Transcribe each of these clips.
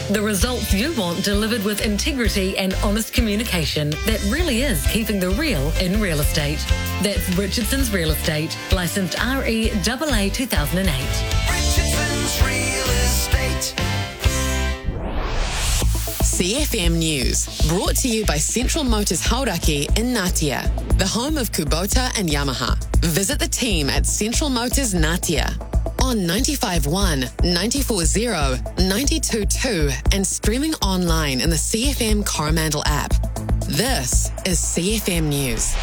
The results you want delivered with integrity and honest communication that really is keeping the real in real estate. That's Richardson's Real Estate, licensed REAA 2008. Richardson's Real Estate. CFM News, brought to you by Central Motors Hauraki in Ngatea, the home of Kubota and Yamaha. Visit the team at Central Motors Ngatea on 95.1, 94.0, 92.2 and streaming online in the CFM Coromandel app. This is CFM News.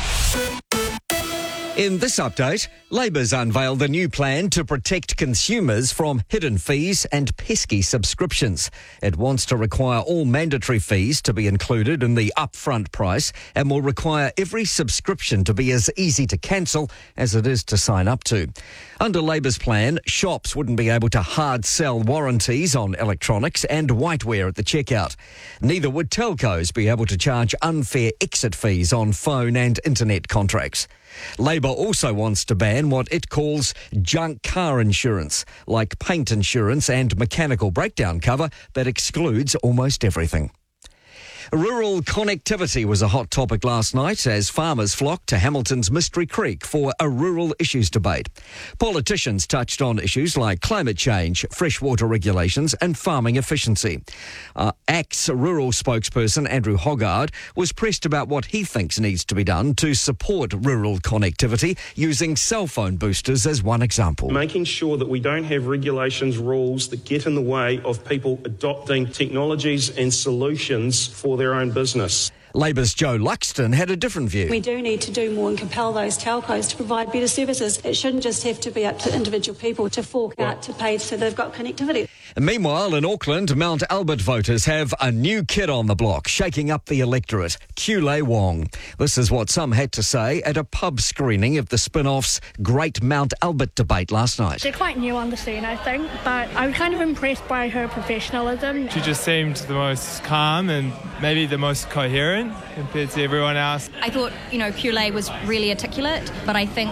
In this update, Labour's unveiled a new plan to protect consumers from hidden fees and pesky subscriptions. It wants to require all mandatory fees to be included in the upfront price and will require every subscription to be as easy to cancel as it is to sign up to. Under Labour's plan, shops wouldn't be able to hard sell warranties on electronics and whiteware at the checkout. Neither would telcos be able to charge unfair exit fees on phone and internet contracts. Labor also wants to ban what it calls junk car insurance, like paint insurance and mechanical breakdown cover that excludes almost everything. Rural connectivity was a hot topic last night as farmers flocked to Hamilton's Mystery Creek for a rural issues debate. Politicians touched on issues like climate change, freshwater regulations and farming efficiency. ACT's rural spokesperson Andrew Hoggard was pressed about what he thinks needs to be done to support rural connectivity, using cell phone boosters as one example. Making sure that we don't have regulations, rules that get in the way of people adopting technologies and solutions for their own business. Labor's Joe Luxton had a different view. We do need to do more and compel those telcos to provide better services. It shouldn't just have to be up to individual people to fork out to pay so they've got connectivity. Meanwhile, in Auckland, Mount Albert voters have a new kid on the block, shaking up the electorate, Kulei Wong. This is what some had to say at a pub screening of the spin-off's Great Mount Albert debate last night. They're quite new on the scene, I think, but I was kind of impressed by her professionalism. She just seemed the most calm and maybe the most coherent compared to everyone else. I thought, Kulei was really articulate, but I think